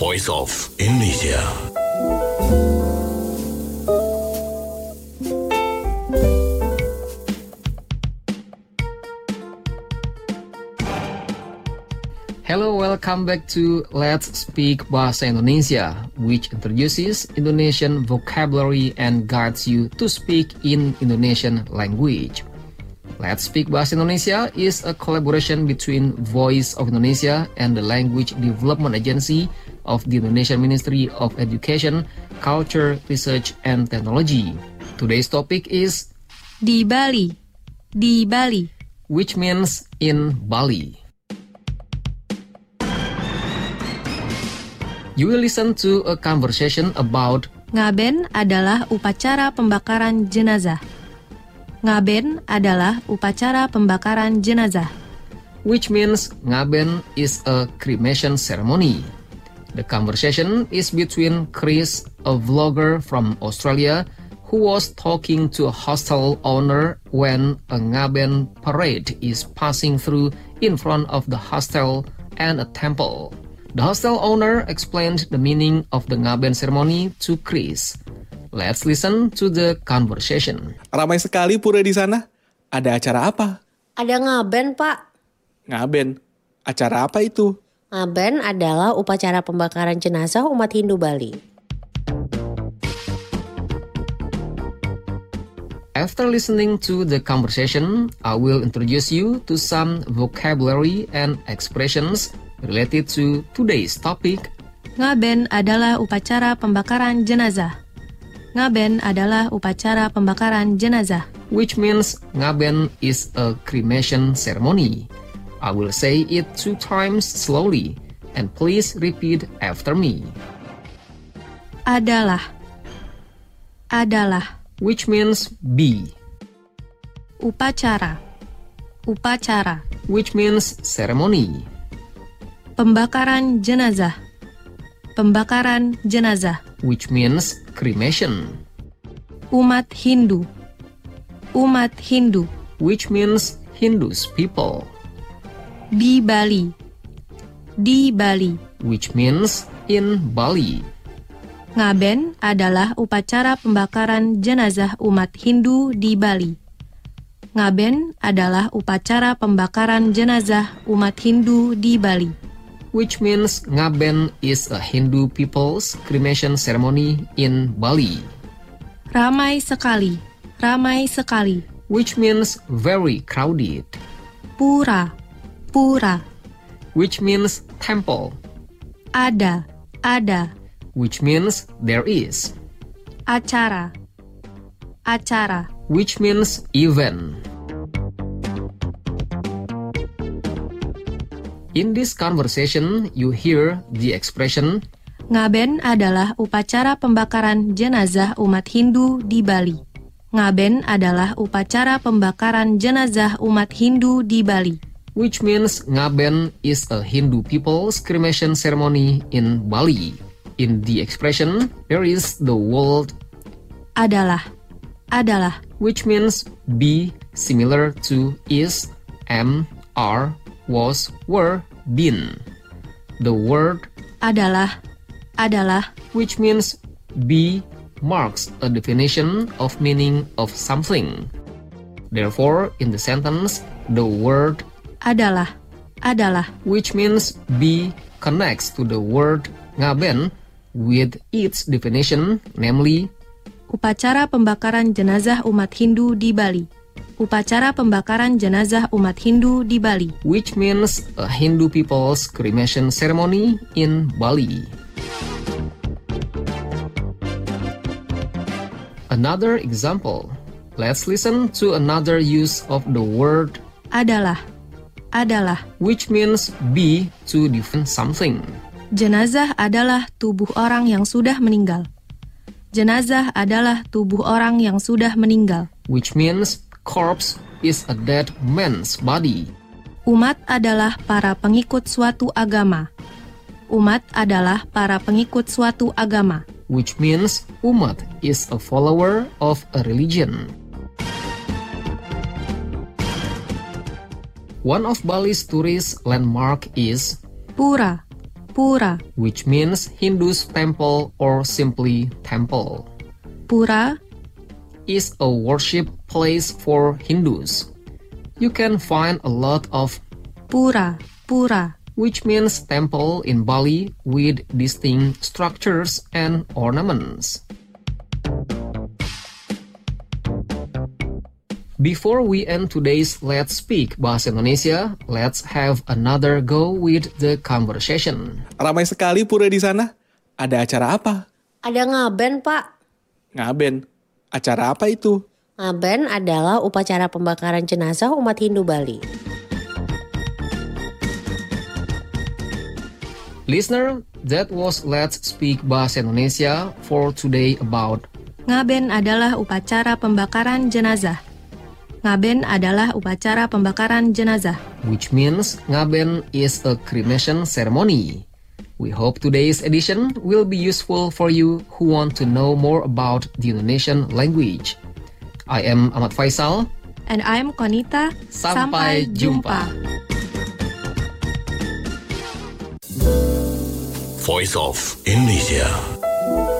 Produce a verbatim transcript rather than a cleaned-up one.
voice of Indonesia. Hello, welcome back to Let's Speak Bahasa Indonesia, which introduces Indonesian vocabulary and guides you to speak in Indonesian language. Let's Speak Bahasa Indonesia is a collaboration between Voice of Indonesia and the Language Development Agency of the Indonesian Ministry of Education, Culture, Research, and Technology. Today's topic is Di Bali, di Bali, which means in Bali. You will listen to a conversation about Ngaben adalah upacara pembakaran jenazah. Ngaben adalah upacara pembakaran jenazah. which means ngaben is a cremation ceremony. The conversation is between Chris, a vlogger from Australia, who was talking to a hostel owner when a ngaben parade is passing through in front of the hostel and a temple. The hostel owner explained the meaning of the ngaben ceremony to Chris. Let's listen to the conversation. Ramai sekali pura di sana. Ada acara apa? Ada ngaben, Pak. Ngaben. Acara apa itu? Ngaben adalah upacara pembakaran jenazah umat Hindu Bali. After listening to the conversation, I will introduce you to some vocabulary and expressions related to today's topic. Ngaben adalah upacara pembakaran jenazah. Ngaben adalah upacara pembakaran jenazah. Which means ngaben is a cremation ceremony. I will say it two times slowly, and please repeat after me. Adalah, adalah, which means be, upacara, upacara, which means ceremony, pembakaran jenazah, pembakaran jenazah, which means cremation, umat Hindu, umat Hindu, which means Hindus people, di Bali, di Bali, which means in Bali. Ngaben adalah upacara pembakaran jenazah umat Hindu di Bali. Ngaben adalah upacara pembakaran jenazah umat Hindu di Bali. Which means ngaben is a Hindu people's cremation ceremony in Bali. Ramai sekali, ramai sekali. Which means very crowded. Pura, pura. Which means temple. Ada, ada. Which means there is. Acara, acara. Which means event. In this conversation, you hear the expression Ngaben adalah upacara pembakaran jenazah umat Hindu di Bali. Ngaben adalah upacara pembakaran jenazah umat Hindu di Bali. Which means ngaben is a Hindu people's cremation ceremony in Bali. In the expression, there is the word adalah, adalah, which means be, similar to is, am, are, was, were, been. The word adalah, adalah, which means be, marks a definition of meaning of something. Therefore, in the sentence, the word adalah, adalah, which means be, connects to the word ngaben with its definition, namely upacara pembakaran jenazah umat Hindu di Bali. Upacara pembakaran jenazah umat Hindu di Bali, which means a Hindu people's cremation ceremony in Bali. Another example. Let's listen to another use of the word adalah, adalah, which means be to define something. Jenazah adalah tubuh orang yang sudah meninggal. Jenazah adalah tubuh orang yang sudah meninggal. Which means corpse is a dead man's body. Umat adalah para pengikut suatu agama. Umat adalah para pengikut suatu agama. Which means umat is a follower of a religion. One of Bali's tourist landmark is Pura, Pura. which means Hindu's temple or simply temple. Pura Is a worship place for Hindus. You can find a lot of pura, pura. which means temple in Bali with distinct structures and ornaments. Before we end today's Let's Speak Bahasa Indonesia, let's have another go with the conversation. Ramai sekali pura di sana. Ada acara apa? Ada ngaben, Pak. Ngaben. Acara apa itu? Ngaben adalah upacara pembakaran jenazah umat Hindu Bali. Listener, that was Let's Speak Bahasa Indonesia for today about Ngaben adalah upacara pembakaran jenazah. Ngaben adalah upacara pembakaran jenazah. which means ngaben is a cremation ceremony. We hope today's edition will be useful for you who want to know more about the Indonesian language. I am Ahmad Faisal. And I'm Konita. Sampai jumpa. Voice of Indonesia.